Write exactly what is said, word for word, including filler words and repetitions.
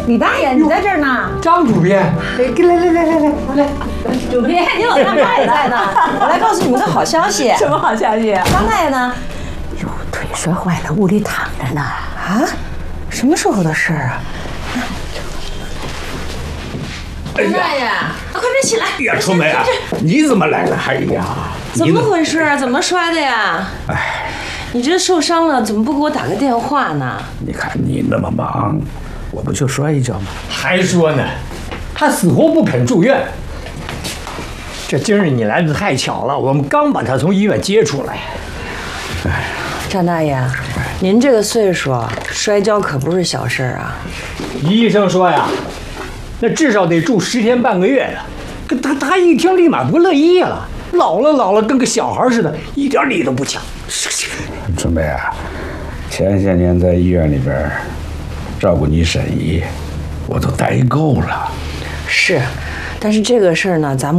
李大爷，你在这儿呢？ 张主编，来来来来来来， 主编，你老大妈也在呢。我来告诉你们个好消息。 什么好消息？ 张大爷呢？ 哟，腿摔坏了，屋里躺着呢。 啊？什么时候的事儿啊？张大爷，快点起来！ 呀，春梅啊，你怎么来了？哎呀， 怎么回事啊？怎么摔的呀？哎，你这受伤了，怎么不给我打个电话呢？ 你看你那么忙，我不就摔一跤吗？ 还说呢，他死活不肯住院。这今儿你来的太巧了，我们刚把他从医院接出来。 哎，张大爷，您这个岁数，摔跤可不是小事啊。 医生说呀，那至少得住十天半个月的。他他一听立马不乐意了，老了老了跟个小孩似的，一点理都不讲。 春梅啊，前些年在医院里边照顾你沈姨，我都待够了。 是，但是这个事儿呢，咱们。